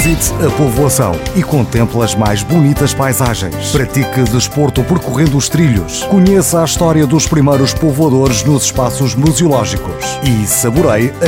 Visite a povoação e contemple as mais bonitas paisagens. Pratique desporto percorrendo os trilhos. Conheça a história dos primeiros povoadores nos espaços museológicos e saboreie